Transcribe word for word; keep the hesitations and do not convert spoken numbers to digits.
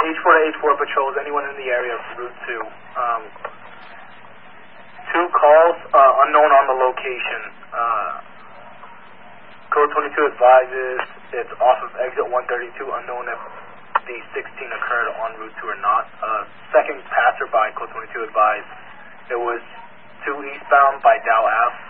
H four to H four patrols, anyone in the area of Route two. Um, two calls, uh, unknown on the location. Uh, Code twenty-two advises it's off of exit one thirty-two, unknown if the sixteen occurred on Route two or not. Uh, second passerby, Code twenty-two advised it was two eastbound by Dow Ave.